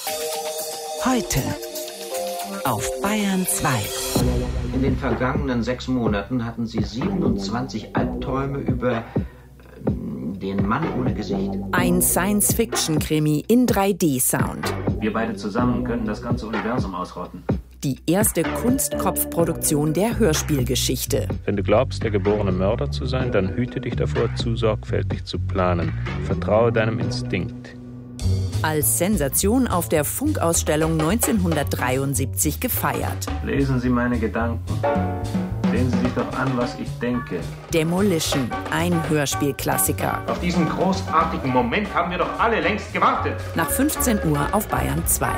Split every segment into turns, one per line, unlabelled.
Heute auf Bayern 2.
In den vergangenen 6 Monaten hatten Sie 27 Albträume über den Mann ohne Gesicht.
Ein Science-Fiction-Krimi in 3D-Sound.
Wir beide zusammen könnten das ganze Universum ausrotten.
Die erste Kunstkopfproduktion der Hörspielgeschichte.
Wenn du glaubst, der geborene Mörder zu sein, dann hüte dich davor, zu sorgfältig zu planen. Vertraue deinem Instinkt.
Als Sensation auf der Funkausstellung 1973 gefeiert.
Lesen Sie meine Gedanken. Sehen Sie sich doch an, was ich denke.
Demolition, ein Hörspielklassiker.
Auf diesen großartigen Moment haben wir doch alle längst gewartet.
Nach 15 Uhr auf Bayern 2.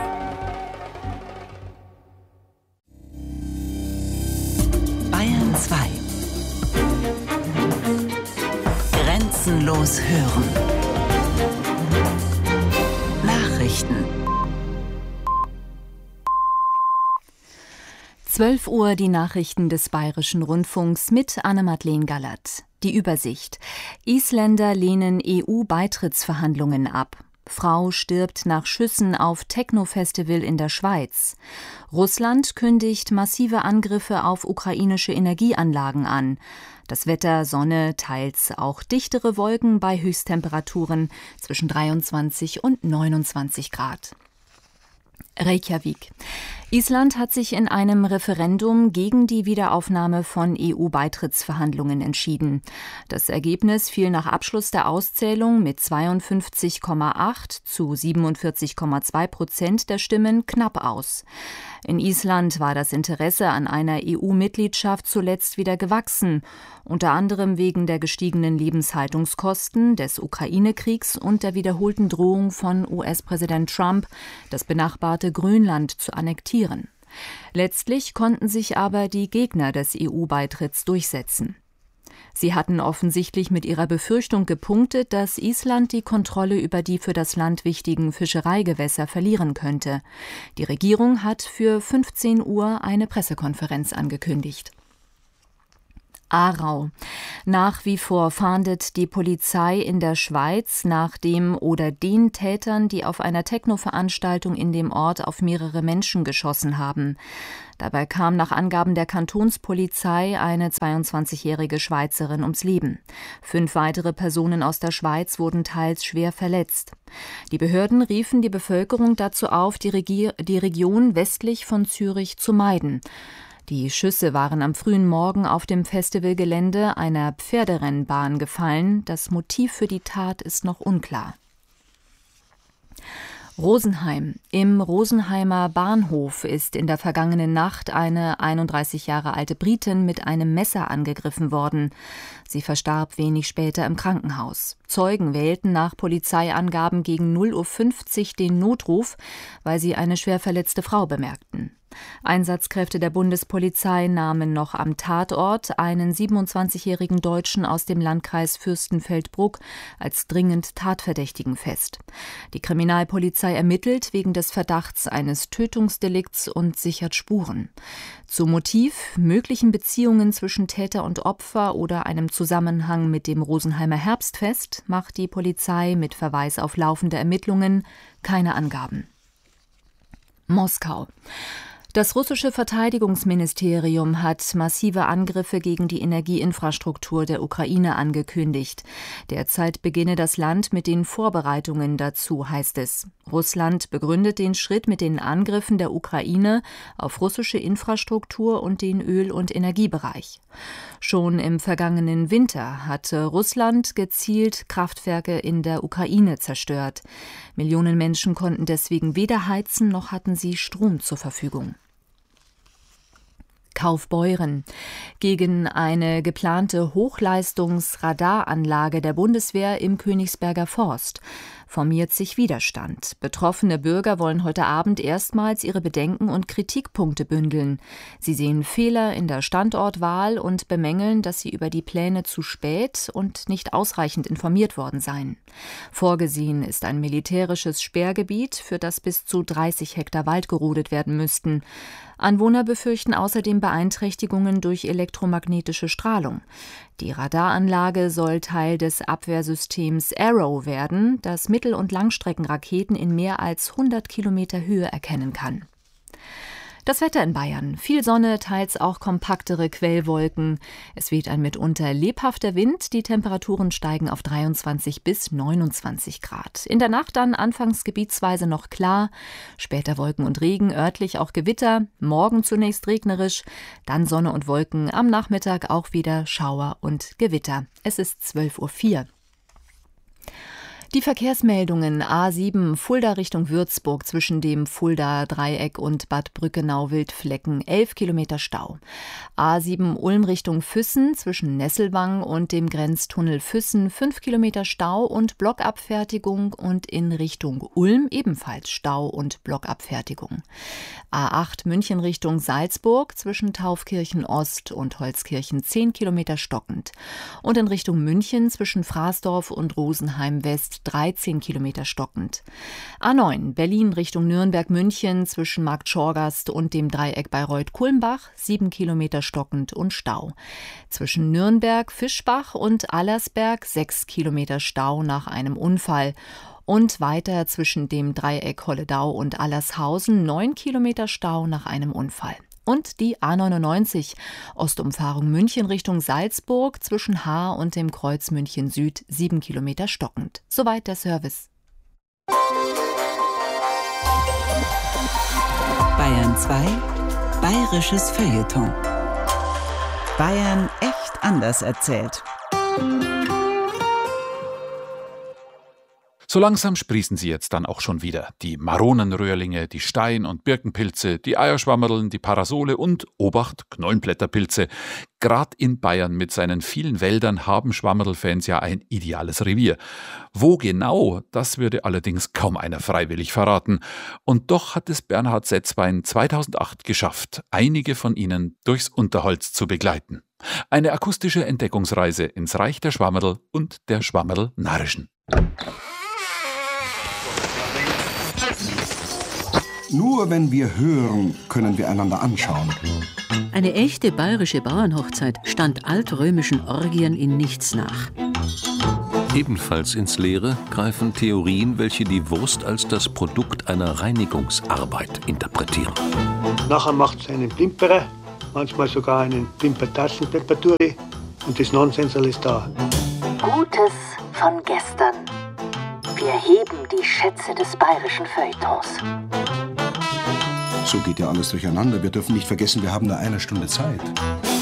Bayern 2. Grenzenlos hören. Nachrichten.
12 Uhr die Nachrichten des Bayerischen Rundfunks mit Anne-Madeleine Gallert. Die Übersicht. Isländer lehnen EU-Beitrittsverhandlungen ab. Frau stirbt nach Schüssen auf Techno-Festival in der Schweiz. Russland kündigt massive Angriffe auf ukrainische Energieanlagen an. Das Wetter, Sonne, teils auch dichtere Wolken bei Höchsttemperaturen zwischen 23 und 29 Grad. Reykjavik. Island hat sich in einem Referendum gegen die Wiederaufnahme von EU-Beitrittsverhandlungen entschieden. Das Ergebnis fiel nach Abschluss der Auszählung mit 52,8 zu 47,2% der Stimmen knapp aus. In Island war das Interesse an einer EU-Mitgliedschaft zuletzt wieder gewachsen, unter anderem wegen der gestiegenen Lebenshaltungskosten, des Ukraine-Kriegs und der wiederholten Drohung von US-Präsident Trump, das benachbarte Grönland zu annektieren. Letztlich konnten sich aber die Gegner des EU-Beitritts durchsetzen. Sie hatten offensichtlich mit ihrer Befürchtung gepunktet, dass Island die Kontrolle über die für das Land wichtigen Fischereigewässer verlieren könnte. Die Regierung hat für 15 Uhr eine Pressekonferenz angekündigt. Aarau. Nach wie vor fahndet die Polizei in der Schweiz nach dem oder den Tätern, die auf einer Techno-Veranstaltung in dem Ort auf mehrere Menschen geschossen haben. Dabei kam nach Angaben der Kantonspolizei eine 22-jährige Schweizerin ums Leben. 5 weitere Personen aus der Schweiz wurden teils schwer verletzt. Die Behörden riefen die Bevölkerung dazu auf, die Region westlich von Zürich zu meiden. Die Schüsse waren am frühen Morgen auf dem Festivalgelände einer Pferderennbahn gefallen. Das Motiv für die Tat ist noch unklar. Rosenheim. Im Rosenheimer Bahnhof ist in der vergangenen Nacht eine 31 Jahre alte Britin mit einem Messer angegriffen worden. Sie verstarb wenig später im Krankenhaus. Zeugen wählten nach Polizeiangaben gegen 0:50 Uhr den Notruf, weil sie eine schwer verletzte Frau bemerkten. Einsatzkräfte der Bundespolizei nahmen noch am Tatort einen 27-jährigen Deutschen aus dem Landkreis Fürstenfeldbruck als dringend Tatverdächtigen fest. Die Kriminalpolizei ermittelt wegen des Verdachts eines Tötungsdelikts und sichert Spuren. Zu Motiv, möglichen Beziehungen zwischen Täter und Opfer oder einem Zusammenhang mit dem Rosenheimer Herbstfest macht die Polizei mit Verweis auf laufende Ermittlungen keine Angaben. Moskau. Das russische Verteidigungsministerium hat massive Angriffe gegen die Energieinfrastruktur der Ukraine angekündigt. Derzeit beginne das Land mit den Vorbereitungen dazu, heißt es. Russland begründet den Schritt mit den Angriffen der Ukraine auf russische Infrastruktur und den Öl- und Energiebereich. Schon im vergangenen Winter hatte Russland gezielt Kraftwerke in der Ukraine zerstört. Millionen Menschen konnten deswegen weder heizen noch hatten sie Strom zur Verfügung. Kaufbeuren. Gegen eine geplante Hochleistungsradaranlage der Bundeswehr im Königsberger Forst formiert sich Widerstand. Betroffene Bürger wollen heute Abend erstmals ihre Bedenken und Kritikpunkte bündeln. Sie sehen Fehler in der Standortwahl und bemängeln, dass sie über die Pläne zu spät und nicht ausreichend informiert worden seien. Vorgesehen ist ein militärisches Sperrgebiet, für das bis zu 30 Hektar Wald gerodet werden müssten. Anwohner befürchten außerdem Beeinträchtigungen durch elektromagnetische Strahlung. Die Radaranlage soll Teil des Abwehrsystems Arrow werden, das Mittel- und Langstreckenraketen in mehr als 100 Kilometer Höhe erkennen kann. Das Wetter in Bayern. Viel Sonne, teils auch kompaktere Quellwolken. Es weht ein mitunter lebhafter Wind. Die Temperaturen steigen auf 23 bis 29 Grad. In der Nacht dann anfangs gebietsweise noch klar. Später Wolken und Regen, örtlich auch Gewitter. Morgen zunächst regnerisch, dann Sonne und Wolken. Am Nachmittag auch wieder Schauer und Gewitter. Es ist 12:04 Uhr. Die Verkehrsmeldungen: A7 Fulda Richtung Würzburg zwischen dem Fulda-Dreieck und Bad Brückenau-Wildflecken 11 Kilometer Stau. A7 Ulm Richtung Füssen zwischen Nesselwang und dem Grenztunnel Füssen 5 Kilometer Stau und Blockabfertigung, und in Richtung Ulm ebenfalls Stau und Blockabfertigung. A8 München Richtung Salzburg zwischen Taufkirchen Ost und Holzkirchen 10 Kilometer stockend. Und in Richtung München zwischen Fraßdorf und Rosenheim West 13 Kilometer stockend. A9 Berlin Richtung Nürnberg-München zwischen Markt Schorgast und dem Dreieck Bayreuth-Kulmbach 7 Kilometer stockend und Stau. Zwischen Nürnberg, Fischbach und Allersberg 6 Kilometer Stau nach einem Unfall. Und weiter zwischen dem Dreieck Holledau und Allershausen 9 Kilometer Stau nach einem Unfall. Und die A99 Ostumfahrung München Richtung Salzburg zwischen Haar und dem Kreuz München Süd 7 Kilometer stockend. Soweit der Service.
Bayern 2 Bayerisches Feuilleton. Bayern echt anders erzählt.
So langsam sprießen sie jetzt dann auch schon wieder. Die Maronenröhrlinge, die Stein- und Birkenpilze, die Eierschwammerln, die Parasole und, Obacht, Knollenblätterpilze. Gerade in Bayern mit seinen vielen Wäldern haben Schwammerl-Fans ja ein ideales Revier. Wo genau, das würde allerdings kaum einer freiwillig verraten. Und doch hat es Bernhard Setzwein 2008 geschafft, einige von ihnen durchs Unterholz zu begleiten. Eine akustische Entdeckungsreise ins Reich der Schwammerl und der Schwammerl-Narrischen.
Nur wenn wir hören, können wir einander anschauen.
Eine echte bayerische Bauernhochzeit stand altrömischen Orgien in nichts nach.
Ebenfalls ins Leere greifen Theorien, welche die Wurst als das Produkt einer Reinigungsarbeit interpretieren.
Nachher macht es einen Plimperer, manchmal sogar einen Plimpertassenpepperturi, und das Nonsensal ist da.
Gutes von gestern. Wir heben die Schätze des bayerischen Feuilletons.
So geht ja alles durcheinander. Wir dürfen nicht vergessen, wir haben nur 1 Stunde Zeit.